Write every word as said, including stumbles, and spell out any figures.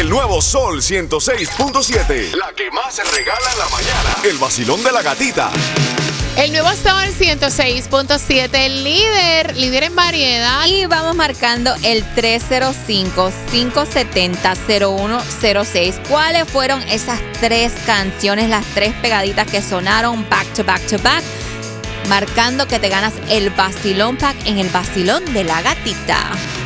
El nuevo Sol ciento seis punto siete. La que más se regala en la mañana. El vacilón de la gatita. El nuevo Sol ciento seis punto siete, el líder, líder en variedad. Y vamos marcando el tres cero cinco, cinco siete cero, cero uno cero seis. ¿Cuáles fueron esas tres canciones, las tres pegaditas que sonaron back to back to back? Marcando que te ganas el vacilón pack en el vacilón de la gatita.